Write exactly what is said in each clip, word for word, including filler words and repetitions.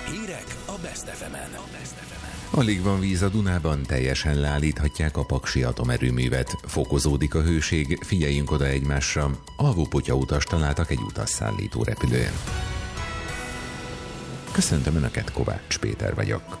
Hírek a Best ef emen. Alig van víz a Dunában, teljesen leállíthatják a Paksi atomerőművet. Fokozódik a hőség, figyeljünk oda egymásra. Alvópotyautas találtak egy utasszállító repülőn. Köszöntöm Önöket, Kovács Péter vagyok.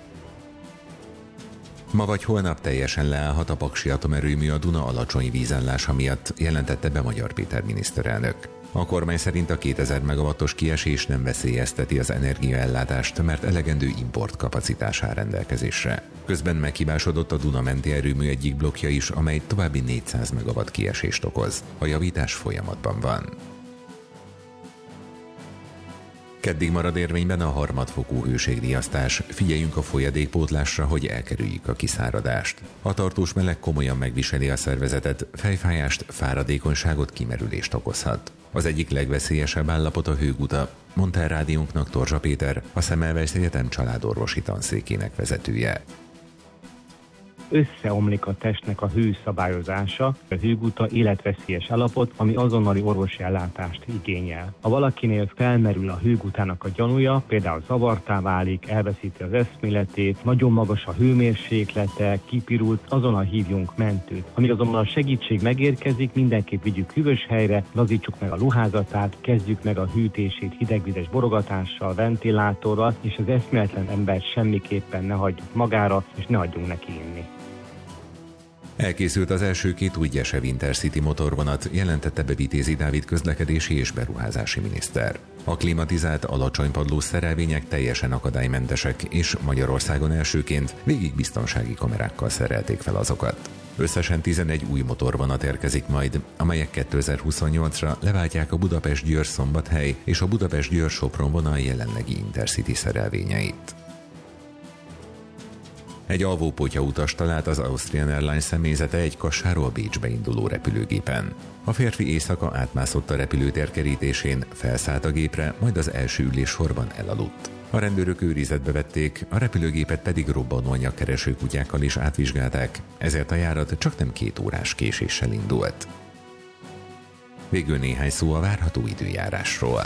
Ma vagy holnap teljesen leállhat a Paksi atomerőmű a Duna alacsony vízállása miatt, jelentette be Magyar Péter miniszterelnök. A kormány szerint a kétezer megawattos kiesés nem veszélyezteti az energiaellátást, mert elegendő importkapacitás áll rendelkezésre. Közben meghibásodott a Duna menti erőmű egyik blokkja is, amely további négyszáz megawatt kiesést okoz. A javítás folyamatban van. Keddig marad érvényben a harmadfokú hőségriasztás. Figyeljünk a folyadékpótlásra, hogy elkerüljük a kiszáradást. A tartós meleg komolyan megviseli a szervezetet, fejfájást, fáradékonyságot, kimerülést okozhat. Az egyik legveszélyesebb állapot a hőguta, mondta el rádiónknak Torzsa Péter, a Semmelweis Egyetem családorvosi tanszékének vezetője. Összeomlik a testnek a hőszabályozása, a hőguta életveszélyes állapot, ami azonnali orvosi ellátást igényel. Ha valakinél felmerül a hőgutának a gyanúja, például zavartá válik, elveszíti az eszméletét, nagyon magas a hőmérséklete, kipirult, azonnal hívjunk mentőt. Amíg azonban a segítség megérkezik, mindenképp vigyük hűvös helyre, lazítsuk meg a ruházatát, kezdjük meg a hűtését hidegvizes borogatással, ventilátorral, és az eszméletlen embert semmiképpen ne hagyjuk magára, és ne hagyjunk neki inni. Elkészült az első két új Gyesev Intercity motorvonat, jelentette be Vitézi Dávid közlekedési és beruházási miniszter. A klimatizált, alacsonypadlós szerelvények teljesen akadálymentesek, és Magyarországon elsőként végig biztonsági kamerákkal szerelték fel azokat. Összesen tizenegy új motorvonat érkezik majd, amelyek kétezer-huszonnyolcra leváltják a Budapest-Győr-Szombathely és a Budapest-Győr-Sopron vonal jelenlegi Intercity szerelvényeit. Egy alvópotyautas talált az Austrian Airlines személyzete egy Kassáról Bécsbe induló repülőgépen. A férfi éjszaka átmászott a repülőtér kerítésén, felszállt a gépre, majd az első üléssorban elaludt. A rendőrök őrizetbe vették, a repülőgépet pedig robbanóanyag kereső kutyákkal is átvizsgálták, ezért a járat csaknem két órás késéssel indult. Végül néhány szó a várható időjárásról.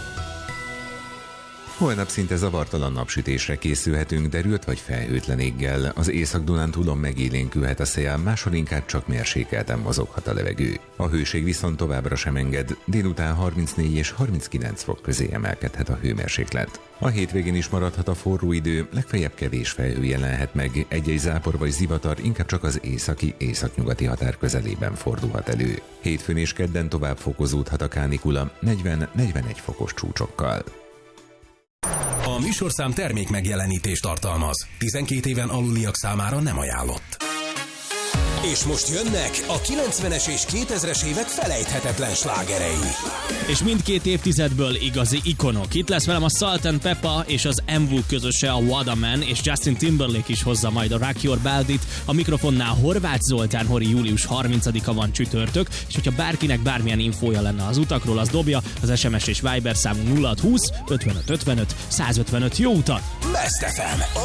Holnap szinte zavartalan napsütésre készülhetünk, derült vagy felhőtlen éggel. Az Észak-Dunántúlon megélénkülhet a szél, máshol inkább csak mérsékelten mozoghat a levegő. A hőség viszont továbbra sem enged, délután harmincnégy és harminckilenc fok közé emelkedhet a hőmérséklet. A hétvégén is maradhat a forró idő, legfeljebb kevés felhő jelenhet meg, egy-egy zápor vagy zivatar inkább csak az északi, északnyugati határ közelében fordulhat elő. Hétfőn és kedden tovább fokozódhat a kánikula negyven-negyvenegy fokos csúcsokkal. A műsorszám termék megjelenítést tartalmaz. tizenkét éven aluliak számára nem ajánlott. És most jönnek a kilencvenes és kétezres évek felejthetetlen slágerei. És mindkét évtizedből igazi ikonok. Itt lesz velem a Salt and Pepper és az em vé u közöse, a What a Man, és Justin Timberlake is hozza majd a Rock Your Beltit. A mikrofonnál Horváth Zoltán, Hori július harmincadika van csütörtök, és hogyha bárkinek bármilyen infója lenne az utakról, az dobja az es em es és Viber számunk nulla hat húsz ötvenöt ötvenöt százötvenöt. Jó utat! Best ef em, a